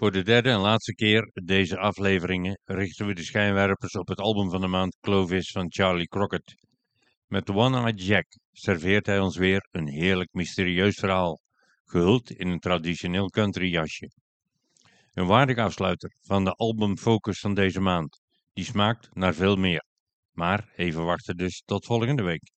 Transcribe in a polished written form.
Voor de derde en laatste keer deze afleveringen richten we de schijnwerpers op het album van de maand Clovis van Charlie Crockett. Met The One-Eyed Jack serveert hij ons weer een heerlijk mysterieus verhaal, gehuld in een traditioneel country jasje. Een waardig afsluiter van de albumfocus van deze maand, die smaakt naar veel meer. Maar even wachten dus tot volgende week.